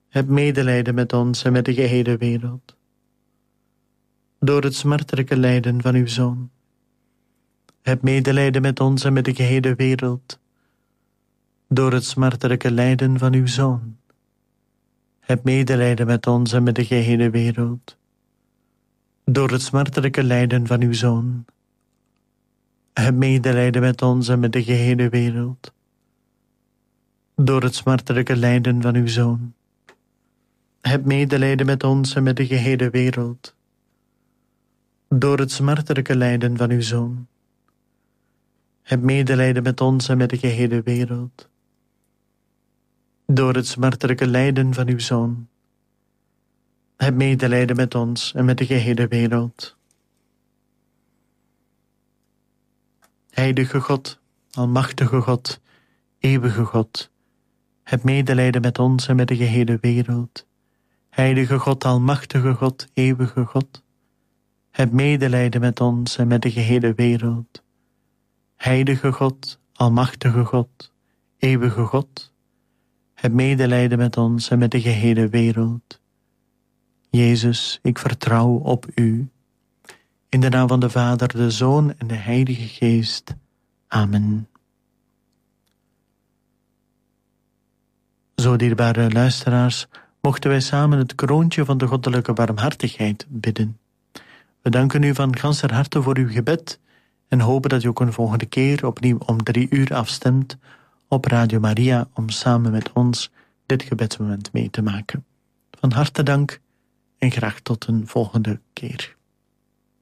Heb medelijden met ons en met de gehele wereld. Door het smartelijke lijden van uw Zoon. Heb medelijden met ons en met de gehele wereld. Door het smartelijke lijden van uw Zoon. Heb medelijden met ons en met de gehele wereld. Door het smartelijke lijden van uw Zoon. Heb medelijden met ons en met de gehele wereld. Door het smartelijke lijden van uw Zoon. Heb medelijden met ons en met de gehele wereld. Door het smartelijke lijden van uw Zoon. Heb medelijden met ons en met de gehele wereld. Door het smartelijke lijden van uw Zoon. Heb medelijden met ons en met de gehele wereld. Heilige God, almachtige God, eeuwige God, heb medelijden met ons en met de gehele wereld. Heilige God, almachtige God, eeuwige God, heb medelijden met ons en met de gehele wereld. Heilige God, almachtige God, eeuwige God, heb medelijden met ons en met de gehele wereld. Jezus, ik vertrouw op u. In de naam van de Vader, de Zoon en de Heilige Geest. Amen. Zo, dierbare luisteraars, mochten wij samen het kroontje van de goddelijke barmhartigheid bidden. We danken u van ganser harte voor uw gebed en hopen dat u ook een volgende keer opnieuw om 3 uur afstemt op Radio Maria om samen met ons dit gebedsmoment mee te maken. Van harte dank en graag tot een volgende keer.